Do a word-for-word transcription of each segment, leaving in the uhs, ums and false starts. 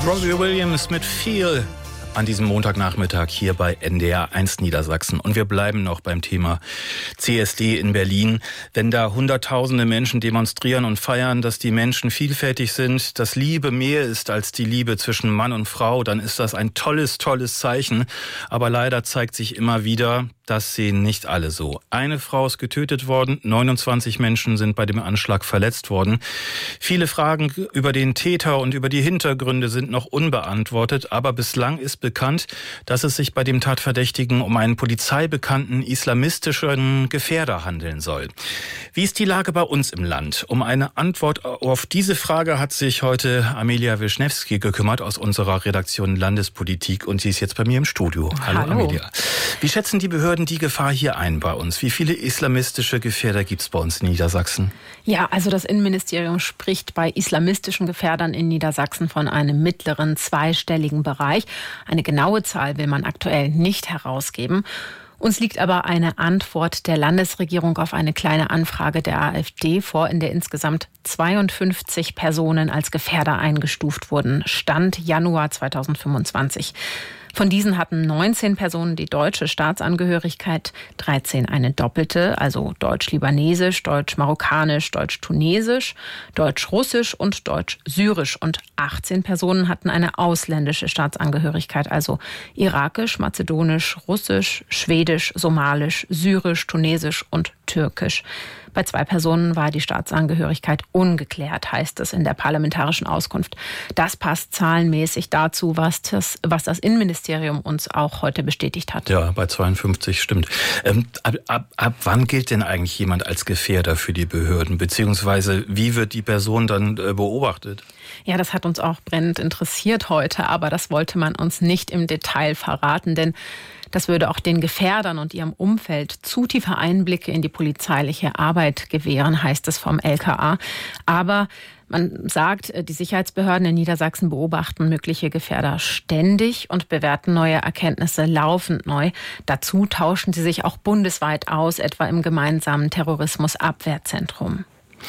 Robbie Williams mit Feel an diesem Montagnachmittag hier bei N D R eins Niedersachsen. Und wir bleiben noch beim Thema C S D in Berlin. Wenn da hunderttausende Menschen demonstrieren und feiern, dass die Menschen vielfältig sind, dass Liebe mehr ist als die Liebe zwischen Mann und Frau, dann ist das ein tolles, tolles Zeichen. Aber leider zeigt sich immer wieder, das sehen nicht alle so. Eine Frau ist getötet worden, neunundzwanzig Menschen sind bei dem Anschlag verletzt worden. Viele Fragen über den Täter und über die Hintergründe sind noch unbeantwortet, aber bislang ist bekannt, dass es sich bei dem Tatverdächtigen um einen polizeibekannten islamistischen Gefährder handeln soll. Wie ist die Lage bei uns im Land? Um eine Antwort auf diese Frage hat sich heute Amelia Wischnewski gekümmert aus unserer Redaktion Landespolitik und sie ist jetzt bei mir im Studio. Hallo, Hallo. Amelia. Wie schätzen die Behörden die Gefahr hier ein bei uns? Wie viele islamistische Gefährder gibt es bei uns in Niedersachsen? Ja, also das Innenministerium spricht bei islamistischen Gefährdern in Niedersachsen von einem mittleren zweistelligen Bereich. Eine genaue Zahl will man aktuell nicht herausgeben. Uns liegt aber eine Antwort der Landesregierung auf eine kleine Anfrage der AfD vor, in der insgesamt zweiundfünfzig Personen als Gefährder eingestuft wurden. Stand Januar zweitausendfünfundzwanzig. Von diesen hatten neunzehn Personen die deutsche Staatsangehörigkeit, dreizehn eine doppelte, also deutsch-libanesisch, deutsch-marokkanisch, deutsch-tunesisch, deutsch-russisch und deutsch-syrisch. Und achtzehn Personen hatten eine ausländische Staatsangehörigkeit, also irakisch, mazedonisch, russisch, schwedisch, somalisch, syrisch, tunesisch und türkisch. Bei zwei Personen war die Staatsangehörigkeit ungeklärt, heißt es in der parlamentarischen Auskunft. Das passt zahlenmäßig dazu, was das, was das Innenministerium uns auch heute bestätigt hat. Ja, bei zweiundfünfzig stimmt. Ähm, ab, ab, ab wann gilt denn eigentlich jemand als Gefährder für die Behörden? Beziehungsweise wie wird die Person dann äh, beobachtet? Ja, das hat uns auch brennend interessiert heute, aber das wollte man uns nicht im Detail verraten, denn das würde auch den Gefährdern und ihrem Umfeld zu tiefe Einblicke in die polizeiliche Arbeit gewähren, heißt es vom L K A. Aber man sagt, die Sicherheitsbehörden in Niedersachsen beobachten mögliche Gefährder ständig und bewerten neue Erkenntnisse laufend neu. Dazu tauschen sie sich auch bundesweit aus, etwa im gemeinsamen Terrorismusabwehrzentrum.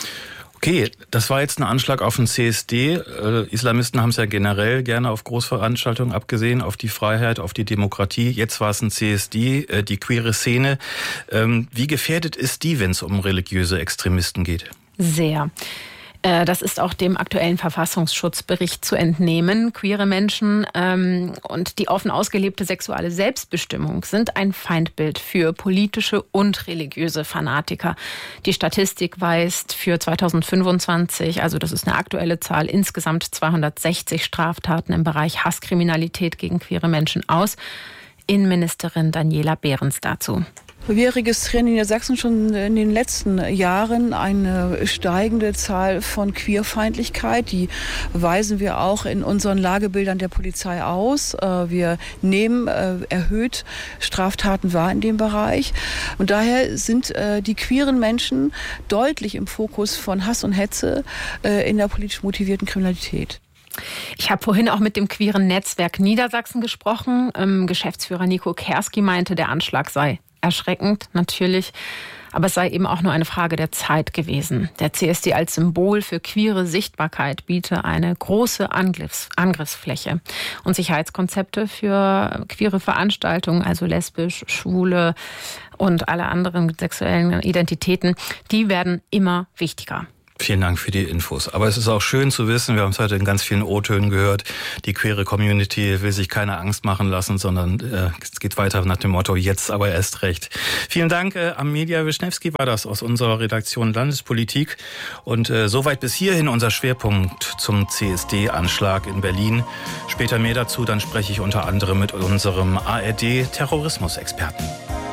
Okay, das war jetzt ein Anschlag auf den C S D. Äh, Islamisten haben es ja generell gerne auf Großveranstaltungen abgesehen, auf die Freiheit, auf die Demokratie. Jetzt war es ein C S D, äh, die queere Szene. Ähm, wie gefährdet ist die, wenn es um religiöse Extremisten geht? Sehr. Das ist auch dem aktuellen Verfassungsschutzbericht zu entnehmen. Queere Menschen ähm, und die offen ausgelebte sexuelle Selbstbestimmung sind ein Feindbild für politische und religiöse Fanatiker. Die Statistik weist für zweitausendfünfundzwanzig, also das ist eine aktuelle Zahl, insgesamt zweihundertsechzig Straftaten im Bereich Hasskriminalität gegen queere Menschen aus. Innenministerin Daniela Behrens dazu. Wir registrieren in Niedersachsen schon in den letzten Jahren eine steigende Zahl von Queerfeindlichkeit. Die weisen wir auch in unseren Lagebildern der Polizei aus. Wir nehmen erhöht Straftaten wahr in dem Bereich. Und daher sind die queeren Menschen deutlich im Fokus von Hass und Hetze in der politisch motivierten Kriminalität. Ich habe vorhin auch mit dem queeren Netzwerk Niedersachsen gesprochen. Ähm, Geschäftsführer Nico Kerski meinte, der Anschlag sei erschreckend, natürlich, aber es sei eben auch nur eine Frage der Zeit gewesen. Der C S D als Symbol für queere Sichtbarkeit biete eine große Angriffs- Angriffsfläche und Sicherheitskonzepte für queere Veranstaltungen, also lesbisch, schwule und alle anderen sexuellen Identitäten, die werden immer wichtiger. Vielen Dank für die Infos. Aber es ist auch schön zu wissen, wir haben es heute in ganz vielen O-Tönen gehört, die queere Community will sich keine Angst machen lassen, sondern äh, es geht weiter nach dem Motto, jetzt aber erst recht. Vielen Dank, äh, Amelia Wischnewski war das aus unserer Redaktion Landespolitik. Und äh, soweit bis hierhin unser Schwerpunkt zum C S D-Anschlag in Berlin. Später mehr dazu, dann spreche ich unter anderem mit unserem A R D-Terrorismusexperten.